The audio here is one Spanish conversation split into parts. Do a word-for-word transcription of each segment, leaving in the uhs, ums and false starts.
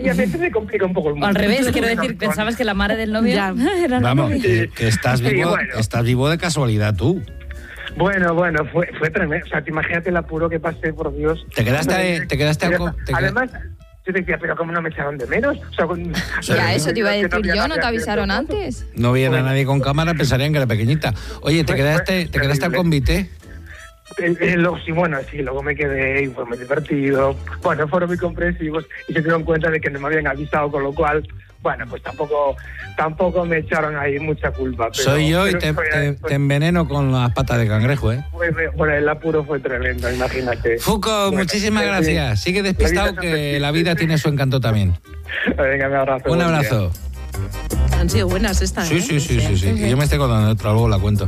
y a veces me complica un poco el mundo. O al revés, quiero decir, pensabas que la madre del novio Ya. era la Vamos, novia. que, que estás Sí, vivo, bueno. estás vivo de casualidad tú. Bueno, bueno, fue, fue tremendo. O sea, te imagínate el apuro que pasé, por Dios. Te quedaste, te quedaste Pero, algo. te qued- además, yo te decía, pero ¿cómo no me echaron de menos? O sea, con, Ya, eso te iba a que decir había yo, ¿no nadie te avisaron haciendo fotos. antes? No viene Bueno. nadie con cámara, pensarían que era pequeñita. Oye, ¿te Fue- quedaste, fue te quedaste al terrible. convite? Eh, eh, luego, sí, bueno, sí, luego me quedé y fue muy divertido. Bueno, fueron muy comprensivos y se dieron cuenta de que no me habían avisado, con lo cual, bueno, pues tampoco tampoco me echaron ahí mucha culpa. Pero, Soy yo y pero te, fue- te- fue- te enveneno con las patas de cangrejo, ¿eh? fue- fue- bueno, el apuro fue tremendo, imagínate. Fuco, Bueno, muchísimas sí, gracias. Sigue despistado, La vida que es la vida tiene su encanto también. Venga, me abrazo. Un buen día. abrazo. Han sido buenas estas, Sí, ¿eh? sí, sí, sí, sí. Y yo me estoy contando otra, luego la cuento.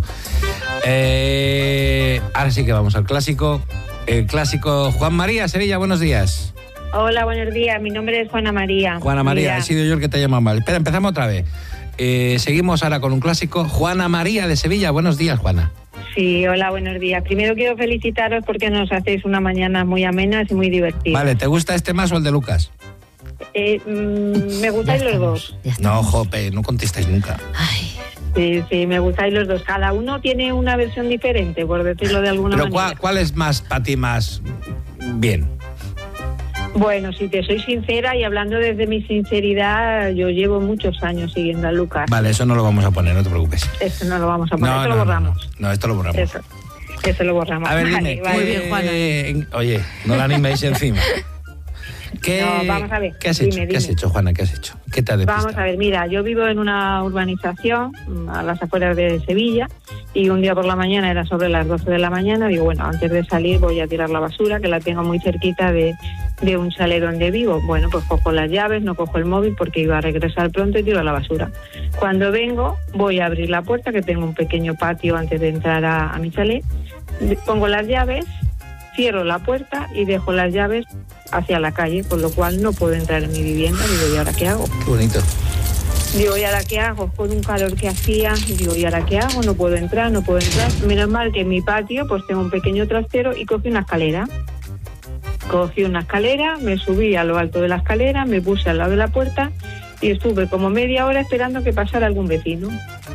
Eh, ahora sí que vamos al clásico. El clásico Juan María, Sevilla, buenos días. Hola, buenos días. Mi nombre es Juana María. Juana María, Mira, he sido yo el que te ha llamado mal. Espera, empezamos otra vez. Eh, seguimos ahora con un clásico. Juana María de Sevilla, buenos días, Juana. Sí, hola, buenos días. Primero quiero felicitaros porque nos hacéis una mañana muy amenas y muy divertida. Vale, ¿te gusta este más o el de Lucas? Eh, mm, me gustáis los dos. Ya está. No, jope, no contestáis nunca. Ay, Sí, sí, me gustáis los dos. Cada uno tiene una versión diferente, por decirlo de alguna Pero manera. ¿cuál, cuál es más para ti más bien? Bueno, si te soy sincera y hablando desde mi sinceridad, yo llevo muchos años siguiendo a Lucas. Vale, eso no lo vamos a poner, no te preocupes. Eso no lo vamos a poner, No, eso no, lo no, borramos. no, no, esto lo borramos. Eso, eso lo borramos. A ver, Vale, dime. vale. Muy bien, Juana. eh, oye, no la animéis encima. ¿Qué, No, vamos a ver, ¿qué has dime, hecho? ¿Qué has dime. hecho, Juana? ¿Qué has hecho? ¿Qué te ha despistado? Vamos a ver, mira, yo vivo en una urbanización mm, a las afueras de Sevilla y un día por la mañana, era sobre las doce de la mañana, digo, bueno, antes de salir voy a tirar la basura, que la tengo muy cerquita de, de un chalet donde vivo. Bueno, pues cojo las llaves, no cojo el móvil porque iba a regresar pronto y tiro la basura. Cuando vengo, voy a abrir la puerta, que tengo un pequeño patio antes de entrar a, a mi chalet, pongo las llaves, cierro la puerta y dejo las llaves hacia la calle, con lo cual no puedo entrar en mi vivienda. Digo, ¿y ahora qué hago? Qué bonito. Digo, ¿y ahora qué hago? Con un calor que hacía, digo, ¿y ahora qué hago? No puedo entrar, no puedo entrar. Menos mal que en mi patio pues tengo un pequeño trastero y cogí una escalera. Cogí una escalera, me subí a lo alto de la escalera, me puse al lado de la puerta y estuve como media hora esperando que pasara algún vecino.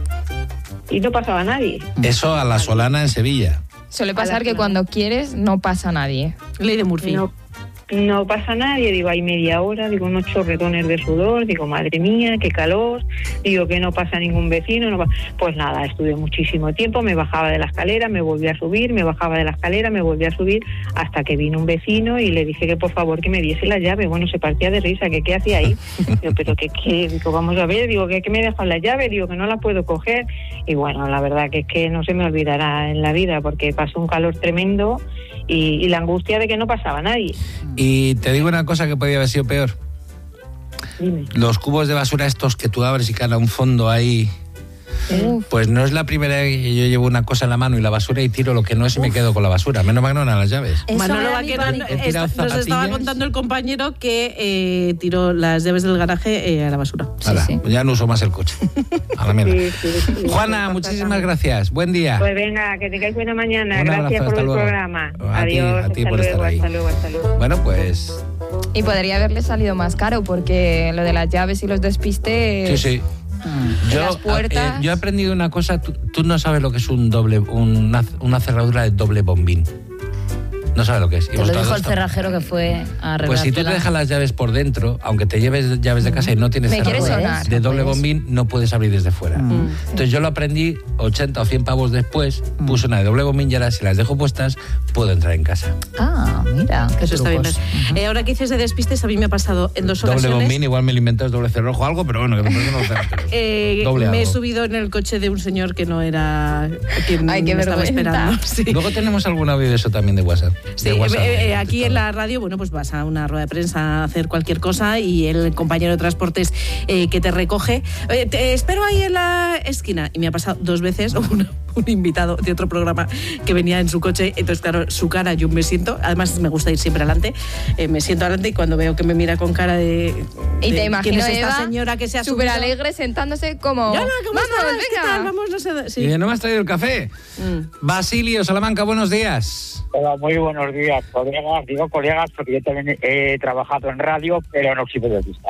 Y no pasaba nadie. Eso a la Solana en Sevilla. suele pasar que cuando quieres no pasa nadie. Ley de Murphy. No, no pasa nadie, digo, hay media hora, digo, unos chorretones de sudor, digo, madre mía, qué calor, digo, que no pasa ningún vecino, no pa-. Pues nada, estuve muchísimo tiempo, me bajaba de la escalera, me volví a subir, me bajaba de la escalera, me volví a subir, hasta que vino un vecino y le dije que por favor que me diese la llave. Bueno, se partía de risa, que qué hacía ahí, digo, pero que qué, digo, vamos a ver, digo, que, que me dejan la llave, digo, que no la puedo coger, y bueno, la verdad que es que no se me olvidará en la vida, porque pasó un calor tremendo y, y la angustia de que no pasaba nadie. Y te digo una cosa que podía haber sido peor. Dime. Los cubos de basura estos que tú abres y caen a un fondo ahí, Uf. pues no es la primera vez que yo llevo una cosa en la mano y la basura y tiro lo que no es y me quedo con la basura. Menos mal que no eran las llaves. Eso Manolo era mi Vaquero pánico. He tirado est- nos estaba zapatillas. contando el compañero que eh, tiró las llaves del garaje eh, a la basura. Sí, Hala, sí. ya no uso más el coche. A la mierda. Sí, sí, sí. Juana, Sí, muchísimas pasa. gracias. Buen día. Pues venga, que tengáis buena mañana. Un Gracias abrazo, por hasta el luego. programa. A ti, Adiós, a ti hasta por estar luego, ahí. hasta luego, hasta luego. Bueno, pues Y podría haberle salido más caro porque lo de las llaves y los despistes... sí, sí. Yo, Las puertas. eh, yo he aprendido una cosa, tú, tú no sabes lo que es un doble, una, una cerradura de doble bombín. No sabes lo que es. Y Te lo vosotros dijo el tam- cerrajero que fue a arreglártela. Pues si tú te dejas las llaves por dentro, aunque te lleves llaves de casa y no tienes Me quiere cerradura sonar. de doble Puedes. bombín, no puedes abrir desde fuera. Entonces yo lo aprendí ochenta o cien pavos después, puse una de doble bombín y ahora si las dejo puestas, puedo entrar en casa. Ah, mira, qué Eso está bien. trucos. Eh, ahora que dices de despistes, a mí me ha pasado en dos Doble ocasiones. bombín, igual me lo inventas doble cerrojo o algo, pero bueno, que después no lo cerrajeros. Eh, Doble me he algo. subido en el coche de un señor que no era quien Ay, qué me estaba vergüenza. esperando. Sí. Luego tenemos algún audio de eso también de WhatsApp. Sí, de WhatsApp, eh, eh, de aquí en la radio, bueno, pues vas a una rueda de prensa a hacer cualquier cosa y el compañero de transportes eh, que te recoge, "Oye, te espero ahí en la esquina". Y me ha pasado dos veces un, un invitado de otro programa que venía en su coche, entonces claro, su cara, yo me siento, además me gusta ir siempre adelante, eh, me siento adelante y cuando veo que me mira con cara de... Y de, te imagino ¿quién es esta Eva señora que se ha súper subido? alegre sentándose como... Ya, no, ¿cómo ¡Vamos, estás? ¿Qué venga! tal? Vamos, no sé... Sí. Y de, ¿no me has traído el café? Mm. Basilio, Salamanca, buenos días. Hola, muy buenos días, colegas. Digo colegas porque yo también he trabajado en radio, pero no soy periodista.